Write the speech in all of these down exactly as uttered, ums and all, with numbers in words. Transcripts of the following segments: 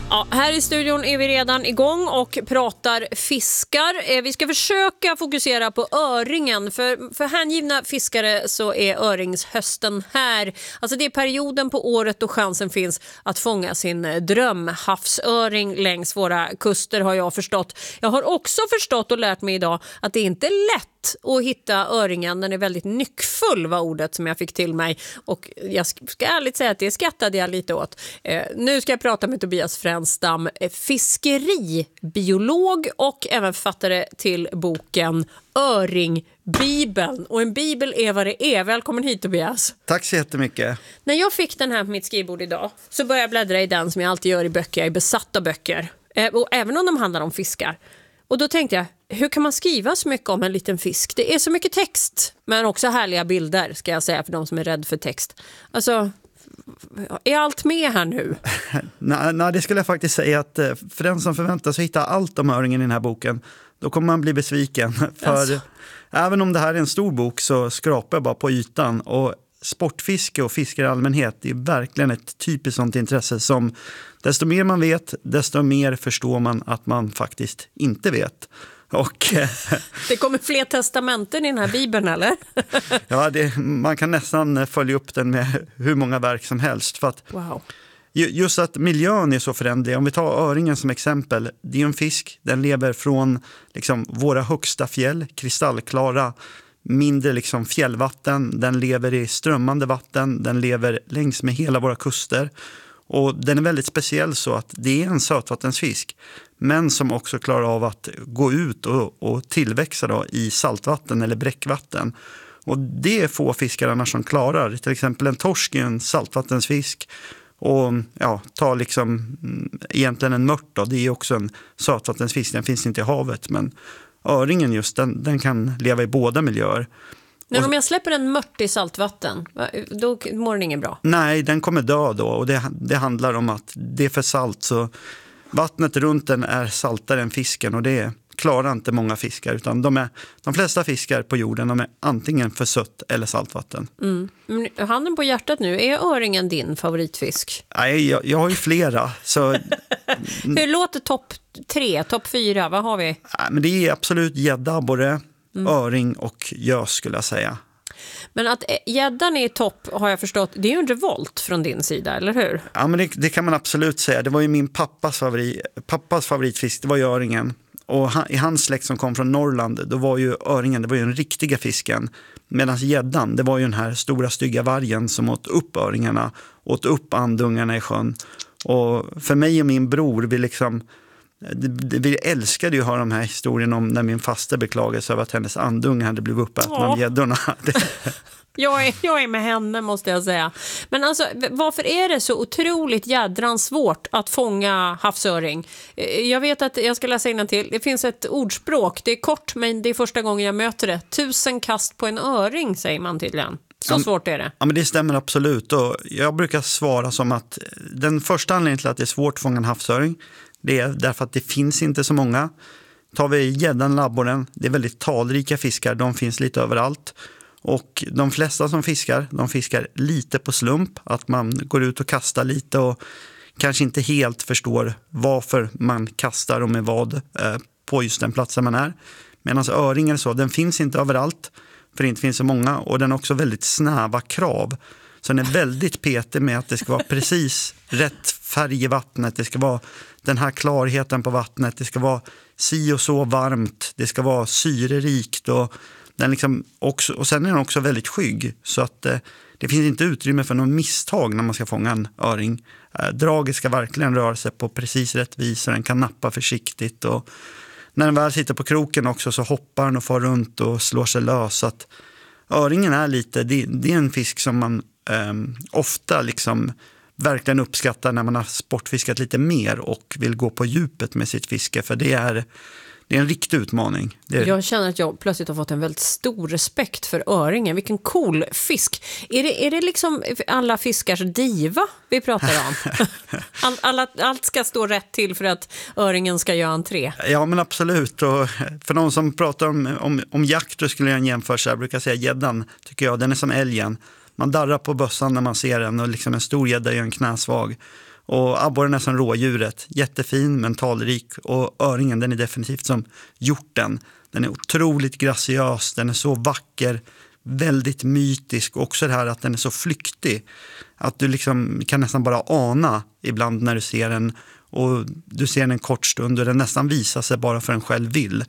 Ja, här i studion är vi redan igång och pratar fiskar. Vi ska försöka fokusera på öringen. För, för hängivna fiskare så är öringshösten här. Alltså det är perioden på året då chansen finns att fånga sin drömhavsöring längs våra kuster, har jag förstått. Jag har också förstått och lärt mig idag att det inte är lätt att hitta öringen. Den är väldigt nyckfull, var ordet som jag fick till mig. Och jag ska ärligt säga att det skattade jag lite åt. Eh, nu ska jag prata med Tobias Frändstam, fiskeribiolog och även författare till boken Öringbibeln. Och en bibel är vad det är. Välkommen hit, Tobias. Tack så jättemycket. När jag fick den här på mitt skrivbord idag så började jag bläddra i den som jag alltid gör i böcker. Jag är besatt av böcker. Eh, och även om de handlar om fiskar. Och då tänkte jag, hur kan man skriva så mycket om en liten fisk? Det är så mycket text, men också härliga bilder, ska jag säga, för de som är rädd för text. Alltså, är allt med här nu? nej, nej, det skulle jag faktiskt säga att för den som förväntar sig hitta allt om öringen i den här boken, då kommer man bli besviken. För alltså, även om det här är en stor bok så skrapar jag bara på ytan. Och sportfiske och fiskar i allmänhet är verkligen ett typiskt sånt intresse som desto mer man vet, desto mer förstår man att man faktiskt inte vet. Och, det kommer fler testamenten i den här bibeln, eller? ja, det, man kan nästan följa upp den med hur många verk som helst. För att wow. Just att miljön är så föränderlig. Om vi tar öringen som exempel, det är en fisk. Den lever från liksom, våra högsta fjäll, kristallklara, mindre liksom, fjällvatten. Den lever i strömmande vatten. Den lever längs med hela våra kuster. Och den är väldigt speciell så att det är en sötvattensfisk, men som också klarar av att gå ut och, och tillväxa då i saltvatten eller bräckvatten. Och det är få fiskar annars som klarar. Till exempel en torsk är en saltvattensfisk. Och ja, ta liksom egentligen en mört då, det är också en sötvattensfisk, den finns inte i havet. Men öringen just, den, den kan leva i båda miljöer. Men om jag släpper en mört i saltvatten, då mår den ingen bra? Nej, den kommer dö då. Och det, det handlar om att det är för salt. Så vattnet runt den är saltare än fisken. Och det klarar inte många fiskar. Utan de, är, de flesta fiskar på jorden, de är antingen för sött eller saltvatten. Mm. Men handen på hjärtat nu, är öringen din favoritfisk? Nej, jag, jag har ju flera. Så hur låter topp tre, topp fyra? Vad har vi? Nej, men det är absolut gädda, både Mm. öring och gös skulle jag säga. Men att gäddan är i topp, har jag förstått, det är ju en revolt från din sida, eller hur? Ja, men det, det kan man absolut säga. Det var ju min pappas, favorit, pappas favoritfisk, det var ju öringen. Och han, i hans släkt som kom från Norrland, då var ju öringen, det var ju den riktiga fisken. Medan gäddan, det var ju den här stora stygga vargen som åt upp öringarna, åt upp andungarna i sjön. Och för mig och min bror, vi liksom... Vi älskade ju att höra de här historien om när min faster beklagade sig över att hennes andunge hade blivit uppäten av gäddorna. jag, är, jag är med henne, måste jag säga. Men alltså, varför är det så otroligt jädrans svårt att fånga havsöring? Jag vet att jag ska läsa innantill. Det finns ett ordspråk. Det är kort, men det är första gången jag möter det. Tusen kast på en öring, säger man tydligen. Så ja, svårt är det. Ja, men det stämmer absolut. Och jag brukar svara som att den första anledningen till att det är svårt att fånga en havsöring, det är därför att det finns inte så många. Tar vi gäddan, labborren, det är väldigt talrika fiskar. De finns lite överallt. Och de flesta som fiskar, de fiskar lite på slump. Att man går ut och kastar lite och kanske inte helt förstår varför man kastar och med vad eh, på just den platsen man är. Medan öringen så, den finns inte överallt. För det inte finns så många. Och den har också väldigt snäva krav. Så den är väldigt petig med att det ska vara precis rätt färg i vattnet. Det ska vara den här klarheten på vattnet. Det ska vara si och så varmt. Det ska vara syrerikt. Och, den liksom också, och sen är den också väldigt skygg. Så att eh, det finns inte utrymme för någon misstag när man ska fånga en öring. Eh, draget ska verkligen röra sig på precis rätt vis. Och den kan nappa försiktigt. Och när den väl sitter på kroken också så hoppar den och far runt och slår sig lös. Så att öringen är lite, det, det är en fisk som man Um, ofta liksom verkligen uppskattar när man har sportfiskat lite mer och vill gå på djupet med sitt fiske, för det är, det är en riktig utmaning. Det är... Jag känner att jag plötsligt har fått en väldigt stor respekt för öringen. Vilken cool fisk. Är det, är det liksom alla fiskars diva vi pratar om? All, alla, allt ska stå rätt till för att öringen ska göra entré. Ja, men absolut. Och för någon som pratar om, om, om jakt, då skulle jag jämföra så här. Jag brukar säga gäddan, tycker jag, den är som älgen. Man darrar på bössan när man ser den och liksom en stor gädda är en knäsvag. Och abborren är som rådjuret, jättefin men talrik, och öringen den är definitivt som hjorten. Den är otroligt graciös, den är så vacker, väldigt mytisk, och också det här att den är så flyktig att du liksom kan nästan bara ana ibland när du ser den, och du ser den en kort stund och den nästan visar sig bara för en själv vill.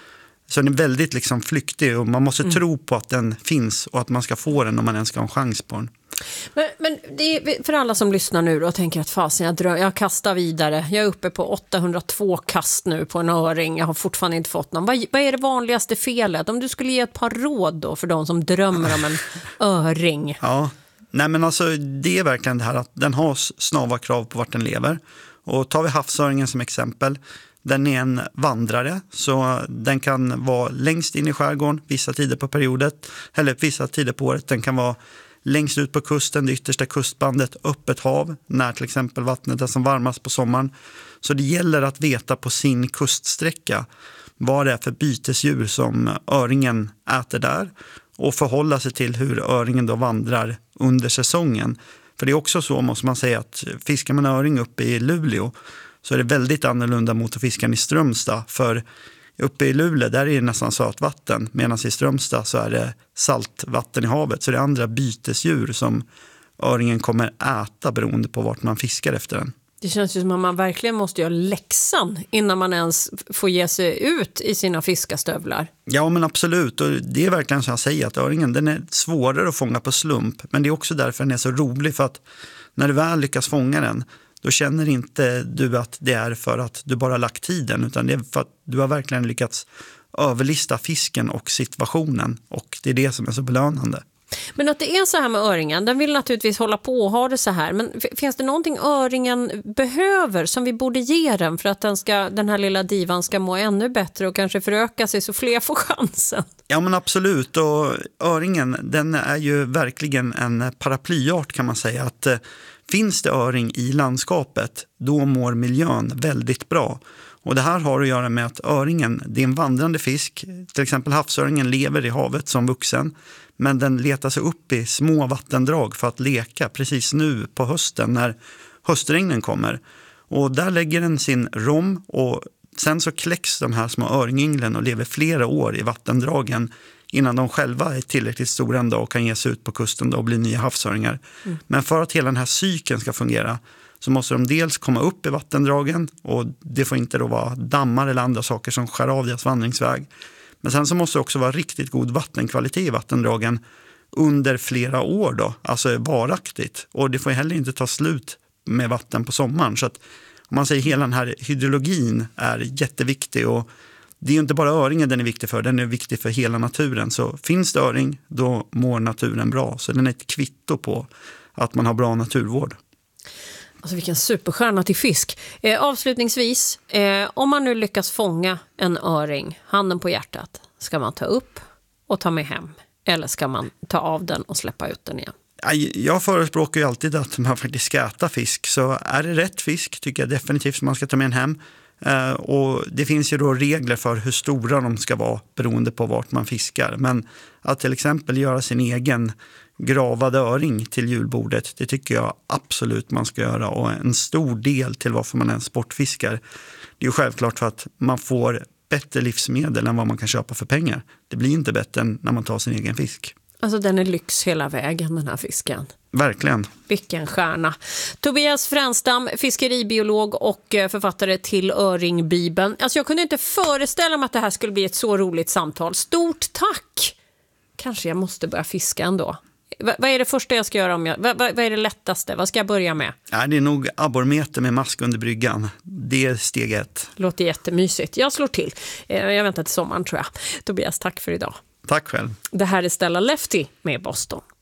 Så den är väldigt liksom flyktig och man måste mm. tro på att den finns och att man ska få den om man ens ska ha en chans på den. Men, men det är för alla som lyssnar nu och tänker att fasen, jag, drö- jag kastar vidare. Jag är uppe på åttahundratvå kast nu på en öring. Jag har fortfarande inte fått någon. Vad, vad är det vanligaste felet? Om du skulle ge ett par råd då för de som drömmer om en öring. Ja, nej men alltså det är verkligen det här att den har snava krav på vart den lever. Och tar vi havsöringen som exempel, den är en vandrare, så den kan vara längst in i skärgården vissa tider på periodet, eller vissa tider på året. Den kan vara längst ut på kusten, det yttersta kustbandet, öppet hav, när till exempel vattnet är som varmast på sommaren. Så det gäller att veta på sin kuststräcka vad det är för bytesdjur som öringen äter där, och förhålla sig till hur öringen då vandrar under säsongen. För det är också så, måste man säga, att fiskar man öring uppe i Luleå så är det väldigt annorlunda mot att fiska i Strömstad. För uppe i Luleå där är det nästan sötvatten, medan i Strömstad så är det saltvatten i havet. Så det är andra bytesdjur som öringen kommer äta beroende på vart man fiskar efter den. Det känns ju som att man verkligen måste göra läxan innan man ens får ge sig ut i sina fiskastövlar. Ja, men absolut. Och det är verkligen så jag säger, att öringen den är svårare att fånga på slump. Men det är också därför den är så rolig, för att när du väl lyckas fånga den, då känner inte du att det är för att du bara lagt tiden, utan det är för att du har verkligen lyckats överlista fisken och situationen, och det är det som är så belönande. Men att det är så här med öringen, den vill naturligtvis hålla på och ha det så här, men finns det någonting öringen behöver som vi borde ge den för att den, ska, den här lilla divan ska må ännu bättre och kanske föröka sig så fler får chansen? Ja, men absolut, och öringen den är ju verkligen en paraplyart, kan man säga. Att eh, finns det öring i landskapet, då mår miljön väldigt bra. Och det här har att göra med att öringen, det är en vandrande fisk. Till exempel havsöringen lever i havet som vuxen, men den letar sig upp i små vattendrag för att leka precis nu på hösten när höstregnen kommer. Och där lägger den sin rom, och sen så kläcks de här små öringynglen och lever flera år i vattendragen innan de själva är tillräckligt stora en dag och kan ge sig ut på kusten och bli nya havsöringar. Mm. Men för att hela den här cykeln ska fungera så måste de dels komma upp i vattendragen, och det får inte då vara dammar eller andra saker som skär av deras vandringsväg. Men sen så måste det också vara riktigt god vattenkvalitet i vattendragen under flera år då, alltså varaktigt. Och det får heller inte ta slut med vatten på sommaren. Så att om man säger hela den här hydrologin är jätteviktig, och det är ju inte bara öringen den är viktig för, den är viktig för hela naturen. Så finns det öring, då mår naturen bra. Så den är ett kvitto på att man har bra naturvård. Alltså vilken superstjärna till fisk. Eh, avslutningsvis, eh, om man nu lyckas fånga en öring, handen på hjärtat, ska man ta upp och ta med hem? Eller ska man ta av den och släppa ut den igen? Jag förespråkar ju alltid att man faktiskt ska äta fisk. Så är det rätt fisk tycker jag definitivt att man ska ta med den hem. Eh, och det finns ju då regler för hur stora de ska vara beroende på vart man fiskar. Men att till exempel göra sin egen gravad öring till julbordet, det tycker jag absolut man ska göra. Och en stor del till varför man är en sportfiskar, det är ju självklart för att man får bättre livsmedel än vad man kan köpa för pengar. Det blir inte bättre än när man tar sin egen fisk. Alltså den är lyx hela vägen, den här fisken. Verkligen. Vilken stjärna. Tobias Frändstam, fiskeribiolog och författare till Öringbibeln. Alltså jag kunde inte föreställa mig att det här skulle bli ett så roligt samtal. Stort tack! Kanske jag måste börja fiska ändå. V- vad är det första jag ska göra? Om jag, v- vad är det lättaste? Vad ska jag börja med? Ja, det är nog abborrmeter med mask under bryggan. Det är steg ett. Låter jättemysigt. Jag slår till. Jag väntar till sommaren tror jag. Tobias, tack för idag. Tack själv. Det här är Stella Lefty med Boston.